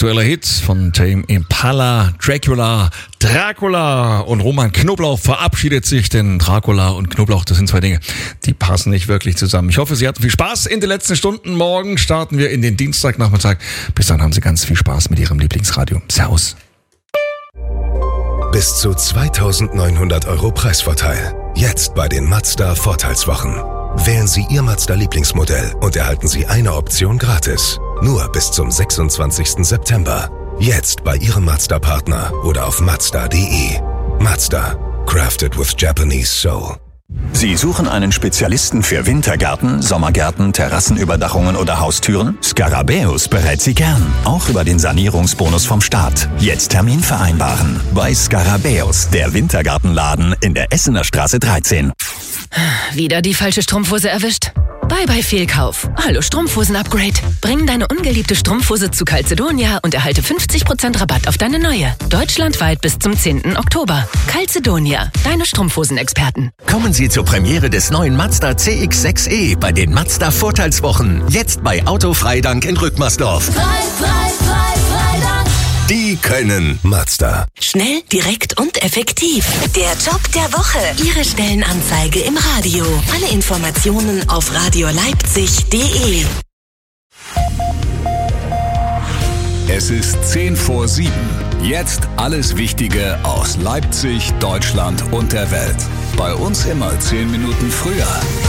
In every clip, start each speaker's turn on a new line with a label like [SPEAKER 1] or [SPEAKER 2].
[SPEAKER 1] aktueller Hit von Tame Impala, Dracula. Und Roman Knoblauch verabschiedet sich, denn Dracula und Knoblauch, das sind zwei Dinge, die passen nicht wirklich zusammen. Ich hoffe, Sie hatten viel Spaß in den letzten Stunden. Morgen starten wir in den Dienstagnachmittag. Bis dann haben Sie ganz viel Spaß mit Ihrem Lieblingsradio. Servus.
[SPEAKER 2] Bis zu 2.900 € Preisvorteil. Jetzt bei den Mazda Vorteilswochen. Wählen Sie Ihr Mazda-Lieblingsmodell und erhalten Sie eine Option gratis. Nur bis zum 26. September. Jetzt bei Ihrem Mazda-Partner oder auf Mazda.de. Mazda. Crafted with Japanese soul.
[SPEAKER 3] Sie suchen einen Spezialisten für Wintergärten, Sommergärten, Terrassenüberdachungen oder Haustüren? Scarabäus berät Sie gern, auch über den Sanierungsbonus vom Staat. Jetzt Termin vereinbaren bei Scarabäus, der Wintergartenladen in der Essener Straße 13.
[SPEAKER 4] Wieder die falsche Strumpfhose erwischt? Bye Fehlkauf. Hallo Strumpfhosen-Upgrade. Bring deine ungeliebte Strumpfhose zu Calzedonia und erhalte 50% Rabatt auf deine neue. Deutschlandweit bis zum 10. Oktober. Calzedonia, deine Strumpfhosen-Experten.
[SPEAKER 5] Kommen Sie zur Premiere des neuen Mazda CX-6e bei den Mazda Vorteilswochen. Jetzt bei Autofreidank in Rückmersdorf.
[SPEAKER 6] Freidank.
[SPEAKER 2] Die können Mazda.
[SPEAKER 6] Schnell, direkt und effektiv. Der Job der Woche. Ihre Stellenanzeige im Radio. Alle Informationen auf radioleipzig.de.
[SPEAKER 7] Es ist 6:10. Jetzt alles Wichtige aus Leipzig, Deutschland und der Welt. Bei uns immer 10 Minuten früher.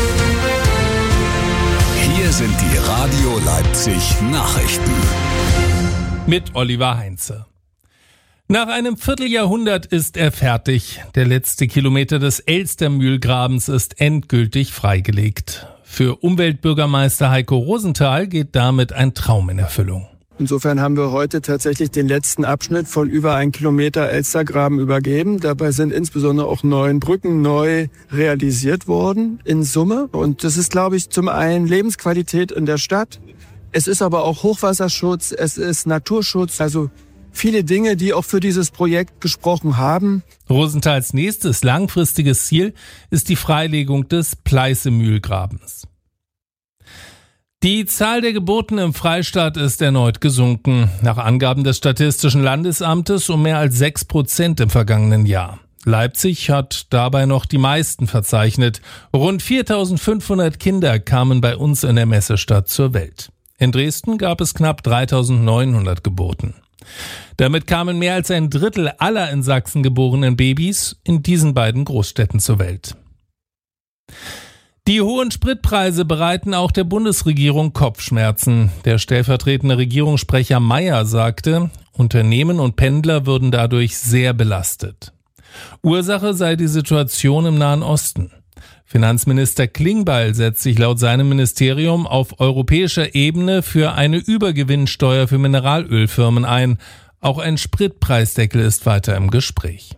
[SPEAKER 7] Hier sind die Radio Leipzig Nachrichten.
[SPEAKER 8] Mit Oliver Heinze. Nach einem Vierteljahrhundert ist er fertig. Der letzte Kilometer des Elstermühlgrabens ist endgültig freigelegt. Für Umweltbürgermeister Heiko Rosenthal geht damit ein Traum in Erfüllung.
[SPEAKER 9] Insofern haben wir heute tatsächlich den letzten Abschnitt von über 1 Kilometer Elstergraben übergeben. Dabei sind insbesondere auch 9 Brücken neu realisiert worden in Summe. Und das ist, glaube ich, zum einen Lebensqualität in der Stadt. Es ist aber auch Hochwasserschutz, es ist Naturschutz, also viele Dinge, die auch für dieses Projekt gesprochen haben.
[SPEAKER 8] Rosenthals nächstes langfristiges Ziel ist die Freilegung des Pleißemühlgrabens. Die Zahl der Geburten im Freistaat ist erneut gesunken. Nach Angaben des Statistischen Landesamtes um mehr als 6% im vergangenen Jahr. Leipzig hat dabei noch die meisten verzeichnet. Rund 4.500 Kinder kamen bei uns in der Messestadt zur Welt. In Dresden gab es knapp 3.900 Geburten. Damit kamen mehr als ein Drittel aller in Sachsen geborenen Babys in diesen beiden Großstädten zur Welt. Die hohen Spritpreise bereiten auch der Bundesregierung Kopfschmerzen. Der stellvertretende Regierungssprecher Mayer sagte, Unternehmen und Pendler würden dadurch sehr belastet. Ursache sei die Situation im Nahen Osten. Finanzminister Klingbeil setzt sich laut seinem Ministerium auf europäischer Ebene für eine Übergewinnsteuer für Mineralölfirmen ein. Auch ein Spritpreisdeckel ist weiter im Gespräch.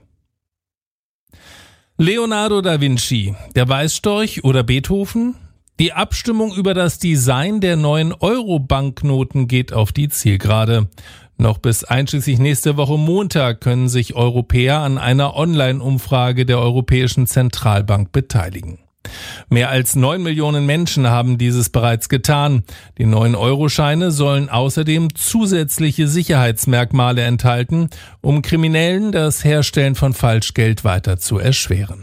[SPEAKER 8] Leonardo da Vinci, der Weißstorch oder Beethoven? Die Abstimmung über das Design der neuen Euro-Banknoten geht auf die Zielgerade. Noch bis einschließlich nächste Woche Montag können sich Europäer an einer Online-Umfrage der Europäischen Zentralbank beteiligen. Mehr als 9 Millionen Menschen haben dieses bereits getan. Die neuen Euroscheine sollen außerdem zusätzliche Sicherheitsmerkmale enthalten, um Kriminellen das Herstellen von Falschgeld weiter zu erschweren.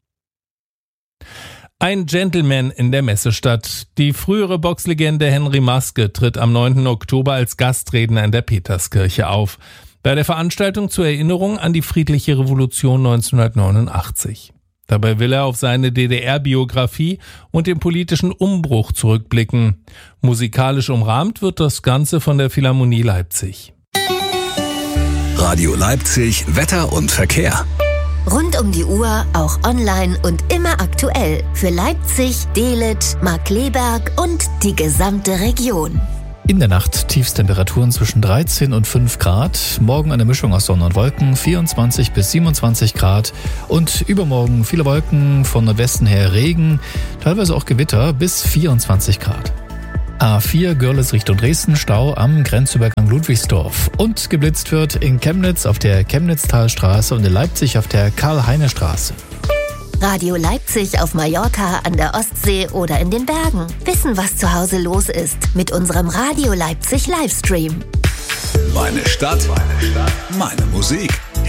[SPEAKER 8] Ein Gentleman in der Messestadt. Die frühere Boxlegende Henry Maske tritt am 9. Oktober als Gastredner in der Peterskirche auf. Bei der Veranstaltung zur Erinnerung an die friedliche Revolution 1989. Dabei will er auf seine DDR-Biografie und den politischen Umbruch zurückblicken. Musikalisch umrahmt wird das Ganze von der Philharmonie Leipzig.
[SPEAKER 7] Radio Leipzig, Wetter und Verkehr.
[SPEAKER 6] Rund um die Uhr, auch online und immer aktuell. Für Leipzig, Dehlet, Markkleeberg und die gesamte Region.
[SPEAKER 10] In der Nacht Tiefstemperaturen zwischen 13 und 5 Grad. Morgen eine Mischung aus Sonne und Wolken, 24 bis 27 Grad. Und übermorgen viele Wolken, von Nordwesten her Regen, teilweise auch Gewitter bis 24 Grad. A4 Görlitz Richtung Dresden, Stau am Grenzübergang Ludwigsdorf. Und geblitzt wird in Chemnitz auf der Chemnitztalstraße und in Leipzig auf der Karl-Heine-Straße.
[SPEAKER 6] Radio Leipzig auf Mallorca, an der Ostsee oder in den Bergen. Wissen, was zu Hause los ist mit unserem Radio Leipzig Livestream.
[SPEAKER 7] Meine Stadt, meine Musik.